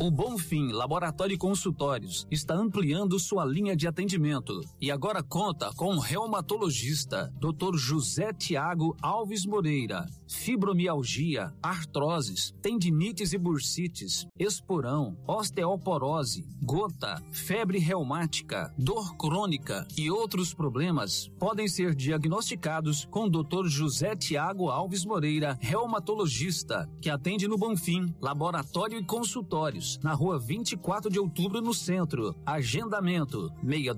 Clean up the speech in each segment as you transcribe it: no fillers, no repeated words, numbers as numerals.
O Bonfim Laboratório e Consultórios está ampliando sua linha de atendimento e agora conta com um reumatologista, Dr. José Tiago Alves Moreira. Fibromialgia, artroses, tendinites e bursites, esporão, osteoporose, gota, febre reumática, dor crônica e outros problemas podem ser diagnosticados com o Dr. José Tiago Alves Moreira, reumatologista, que atende no Bonfim Laboratório e Consultórios, na rua 24 de outubro, no centro. Agendamento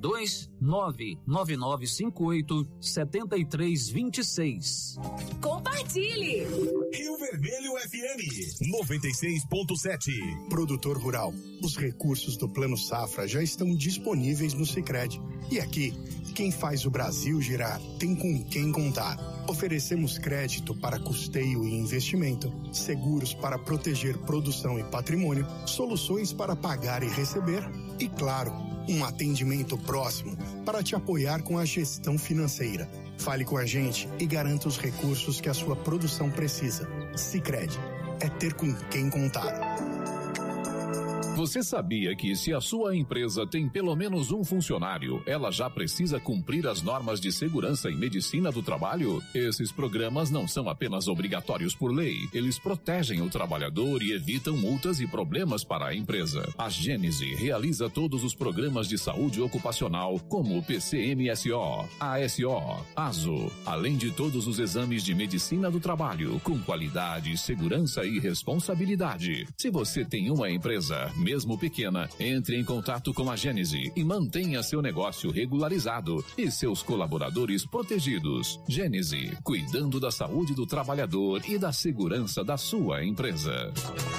62999587326. Compartilhe! Rio Vermelho FM 96.7. Produtor rural, os recursos do Plano Safra já estão disponíveis no Sicredi. E aqui, quem faz o Brasil girar tem com quem contar. Oferecemos crédito para custeio e investimento, seguros para proteger produção e patrimônio, soluções para pagar e receber e, claro, um atendimento próximo para te apoiar com a gestão financeira. Fale com a gente e garanta os recursos que a sua produção precisa. Sicredi, é ter com quem contar. Você sabia que se a sua empresa tem pelo menos um funcionário, ela já precisa cumprir as normas de segurança e medicina do trabalho? Esses programas não são apenas obrigatórios por lei, eles protegem o trabalhador e evitam multas e problemas para a empresa. A Gênese realiza todos os programas de saúde ocupacional, como o PCMSO, ASO, ASO, além de todos os exames de medicina do trabalho, com qualidade, segurança e responsabilidade. Se você tem uma empresa, mesmo pequena, entre em contato com a Gênese e mantenha seu negócio regularizado e seus colaboradores protegidos. Gênese, cuidando da saúde do trabalhador e da segurança da sua empresa.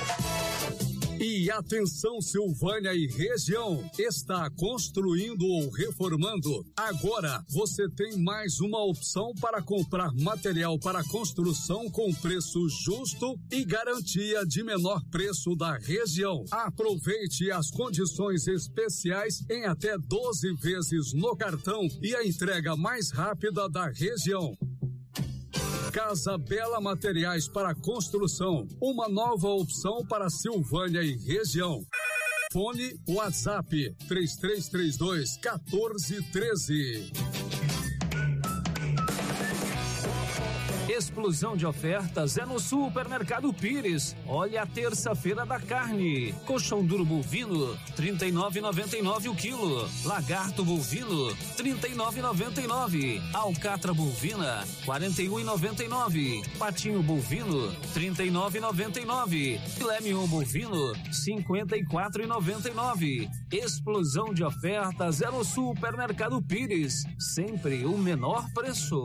E atenção, Silvânia e região, está construindo ou reformando? Agora você tem mais uma opção para comprar material para construção com preço justo e garantia de menor preço da região. Aproveite as condições especiais em até 12 vezes no cartão e a entrega mais rápida da região. Casa Bela Materiais para Construção, uma nova opção para Silvânia e região. Fone WhatsApp 3332-1413. Explosão de ofertas é no Supermercado Pires. Olha a terça-feira da carne. Colchão duro bovino, R$ 39,99 o quilo. Lagarto bovino, R$ 39,99. Alcatra bovina, R$ 41,99. Patinho bovino, R$ 39,99. Filé mignon bovino, R$ 54,99. Explosão de ofertas é no Supermercado Pires. Sempre o menor preço.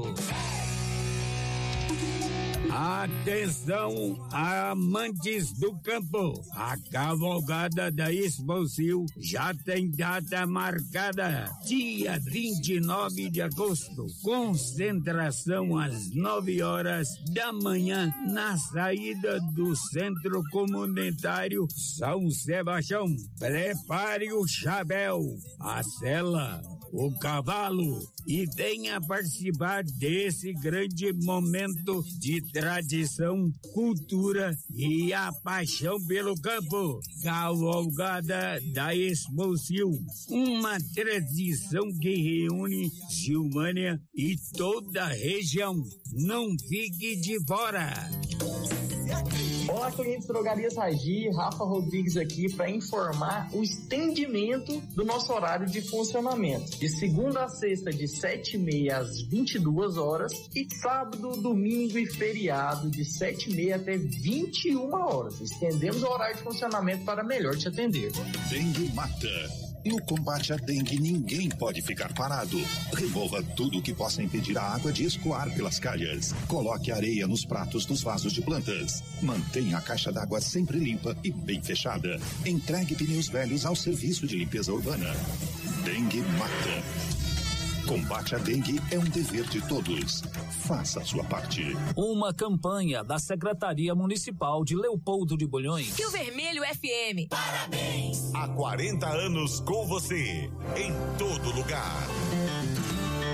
Atenção, amantes do campo, a cavalgada da Exposil já tem data marcada, dia 29 de agosto, concentração às 9 horas da manhã na saída do Centro Comunitário São Sebastião. Prepare o chapéu, a sela, o cavalo e venha participar desse grande momento de tradição, cultura e a paixão pelo campo. Cavalgada da Exposil, uma tradição que reúne Silvânia e toda a região. Não fique de fora. Olá, clientes Drogarias Ragi, Rafa Rodrigues aqui para informar o estendimento do nosso horário de funcionamento. De segunda a sexta, de 7h30 às 22 horas e sábado, domingo e feriado, de 7h30 até 21 horas. Estendemos o horário de funcionamento para melhor te atender. Dengue mata. No combate à dengue, ninguém pode ficar parado. Remova tudo que possa impedir a água de escoar pelas calhas. Coloque areia nos pratos dos vasos de plantas. Mantenha a caixa d'água sempre limpa e bem fechada. Entregue pneus velhos ao serviço de limpeza urbana. Dengue mata. Combate à dengue é um dever de todos. Faça a sua parte. Uma campanha da Secretaria Municipal de Leopoldo de Bulhões. Rio Vermelho FM. Parabéns! Há 40 anos com você, em todo lugar. E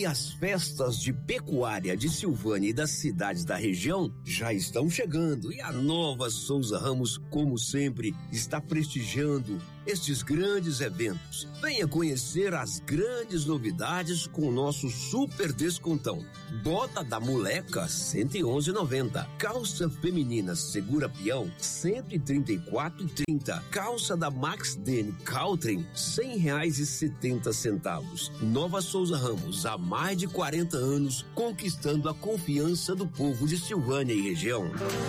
E as festas de pecuária de Silvânia e das cidades da região já estão chegando e a Nova Souza Ramos, como sempre, está prestigiando estes grandes eventos. Venha conhecer as grandes novidades com o nosso super descontão. Bota da moleca, R$ 111,90. Calça feminina segura peão, R$ 134,30. Calça da Max Dene Caltrim, R$ 100,70. Nova Souza Ramos, há mais de 40 anos, conquistando a confiança do povo de Silvânia e região.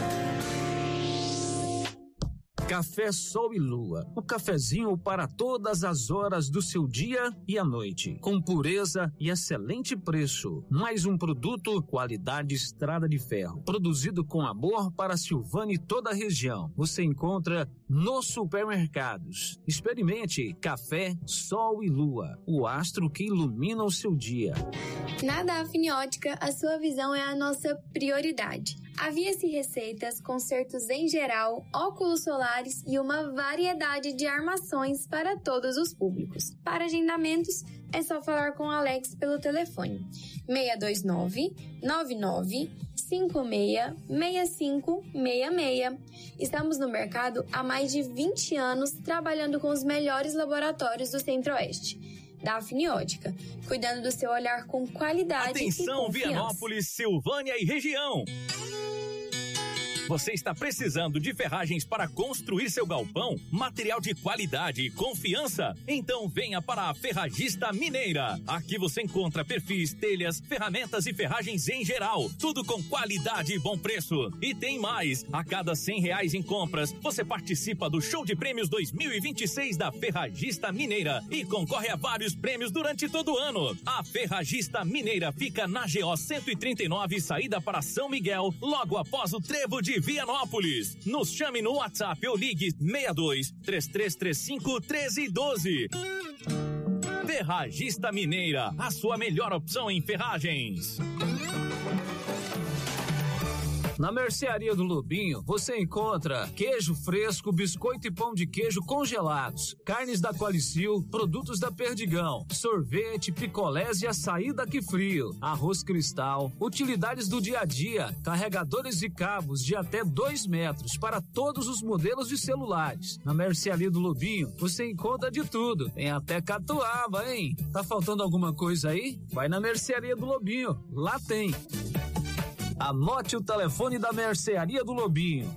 Café Sol e Lua, o cafezinho para todas as horas do seu dia e à noite, com pureza e excelente preço. Mais um produto qualidade Estrada de Ferro, produzido com amor para Silvânia e toda a região. Você encontra nos supermercados. Experimente Café Sol e Lua, o astro que ilumina o seu dia. Na Dafniótica, a sua visão é a nossa prioridade. Havia-se receitas, consertos em geral, óculos solares e uma variedade de armações para todos os públicos. Para agendamentos, é só falar com o Alex pelo telefone 629-9956-6566. Estamos no mercado há mais de 20 anos, trabalhando com os melhores laboratórios do Centro-Oeste. Dafniótica, cuidando do seu olhar com qualidade. Atenção, e confiança. Vianópolis, Silvânia e região. Você está precisando de ferragens para construir seu galpão? Material de qualidade e confiança? Então venha para a Ferragista Mineira. Aqui você encontra perfis, telhas, ferramentas e ferragens em geral. Tudo com qualidade e bom preço. E tem mais. A cada R$100 em compras, você participa do Show de Prêmios 2026 da Ferragista Mineira e concorre a vários prêmios durante todo o ano. A Ferragista Mineira fica na GO 139, saída para São Miguel, logo após o Trevo de Vianópolis. Nos chame no WhatsApp ou ligue 62-3335-1312. Ferragista Mineira, a sua melhor opção em ferragens. Na Mercearia do Lobinho, você encontra queijo fresco, biscoito e pão de queijo congelados, carnes da Qualicil, produtos da Perdigão, sorvete, picolés e açaí daqui frio, arroz cristal, utilidades do dia a dia, carregadores de cabos de até 2 metros para todos os modelos de celulares. Na Mercearia do Lobinho, você encontra de tudo, tem até catuaba, hein? Tá faltando alguma coisa aí? Vai na Mercearia do Lobinho, lá tem. Anote o telefone da Mercearia do Lobinho: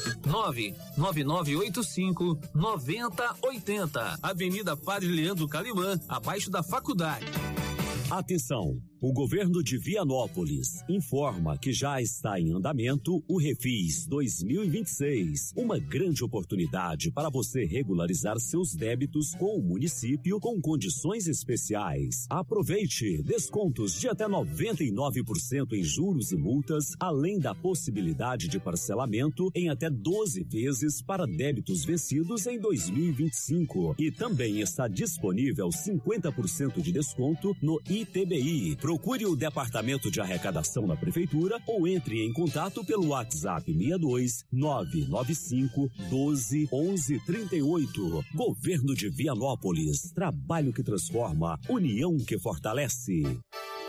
99985-9080, Avenida Padre Leandro Calimã, abaixo da faculdade. Atenção! O governo de Vianópolis informa que já está em andamento o Refis 2026, uma grande oportunidade para você regularizar seus débitos com o município com condições especiais. Aproveite descontos de até 99% em juros e multas, além da possibilidade de parcelamento em até 12 vezes para débitos vencidos em 2025. E também está disponível 50% de desconto no ITBI. Procure o Departamento de Arrecadação da Prefeitura ou entre em contato pelo WhatsApp 62 995 12 11 38. Governo de Vianópolis. Trabalho que transforma, união que fortalece.